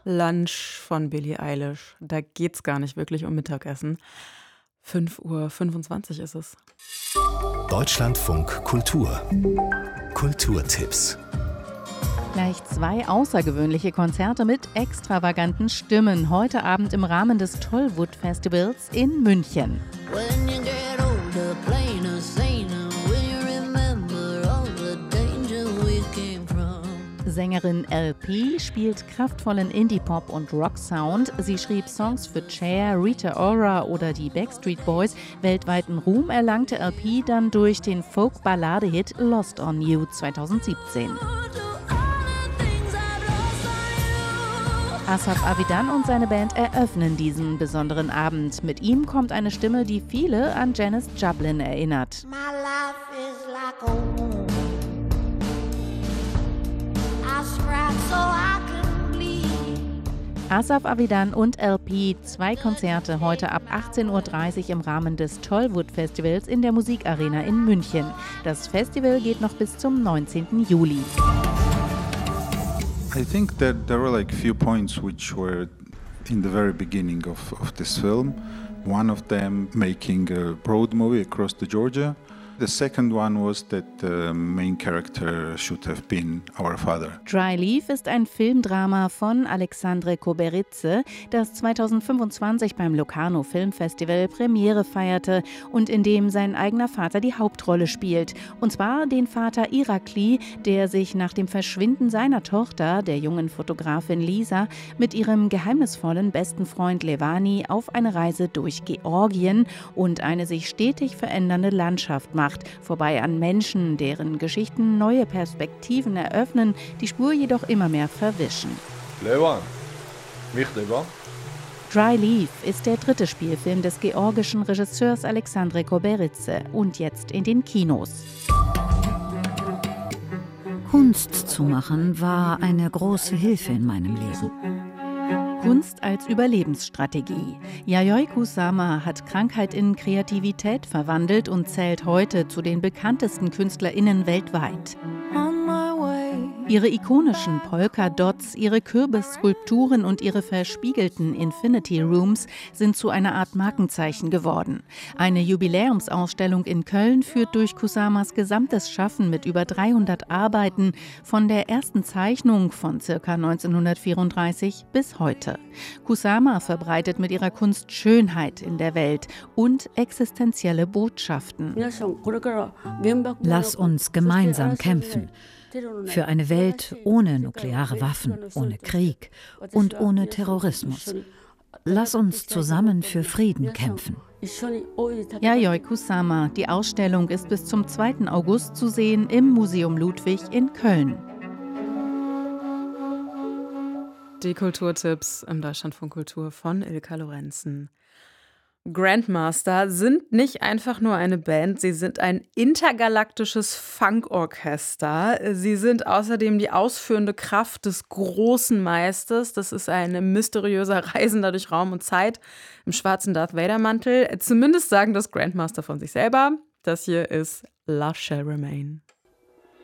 Lunch von Billie Eilish. Da geht's gar nicht wirklich um Mittagessen. 5:25 ist es. Deutschlandfunk Kultur. Kulturtipps. Gleich 2 außergewöhnliche Konzerte mit extravaganten Stimmen. Heute Abend im Rahmen des Tollwood Festivals in München. When you get older, plainer, saner, will you remember all the danger we came from? Sängerin LP spielt kraftvollen Indie-Pop und Rock-Sound. Sie schrieb Songs für Cher, Rita Ora oder die Backstreet Boys. Weltweiten Ruhm erlangte LP dann durch den Folk-Ballade-Hit Lost on You 2017. Asaf Avidan und seine Band eröffnen diesen besonderen Abend. Mit ihm kommt eine Stimme, die viele an Janis Joplin erinnert. My life is like a wound. I scratch so I can bleed. Asaf Avidan und LP, 2 Konzerte heute ab 18:30 Uhr im Rahmen des Tollwood Festivals in der Musikarena in München. Das Festival geht noch bis zum 19. Juli. I think that there were like few points which were in the very beginning of this film. One of them making a road movie across the Georgia. The second one was that the main character should have been our father. Dry Leaf ist ein Filmdrama von Alexandre Koberitze, das 2025 beim Locarno Filmfestival Premiere feierte und in dem sein eigener Vater die Hauptrolle spielt. Und zwar den Vater Irakli, der sich nach dem Verschwinden seiner Tochter, der jungen Fotografin Lisa, mit ihrem geheimnisvollen besten Freund Levani auf eine Reise durch Georgien und eine sich stetig verändernde Landschaft macht. Vorbei an Menschen, deren Geschichten neue Perspektiven eröffnen, die Spur jedoch immer mehr verwischen. Levan, mich Levan. Dry Leaf ist der 3. Spielfilm des georgischen Regisseurs Alexandre Koberitze und jetzt in den Kinos. Kunst zu machen war eine große Hilfe in meinem Leben. Kunst als Überlebensstrategie. Yayoi Kusama hat Krankheit in Kreativität verwandelt und zählt heute zu den bekanntesten KünstlerInnen weltweit. On my way. Ihre ikonischen Polka-Dots, ihre Kürbisskulpturen und ihre verspiegelten Infinity Rooms sind zu einer Art Markenzeichen geworden. Eine Jubiläumsausstellung in Köln führt durch Kusamas gesamtes Schaffen mit über 300 Arbeiten von der ersten Zeichnung von ca. 1934 bis heute. Kusama verbreitet mit ihrer Kunst Schönheit in der Welt und existenzielle Botschaften. Lass uns gemeinsam kämpfen. Für eine Welt ohne nukleare Waffen, ohne Krieg und ohne Terrorismus. Lass uns zusammen für Frieden kämpfen. Yayoi Kusama. Die Ausstellung ist bis zum 2. August zu sehen im Museum Ludwig in Köln. Die Kulturtipps im Deutschlandfunk Kultur von Ilka Lorenzen. Grandmaster sind nicht einfach nur eine Band, sie sind ein intergalaktisches Funkorchester. Sie sind außerdem die ausführende Kraft des großen Meisters. Das ist ein mysteriöser Reisender durch Raum und Zeit im schwarzen Darth Vader-Mantel. Zumindest sagen das Grandmaster von sich selber. Das hier ist Love Shall Remain.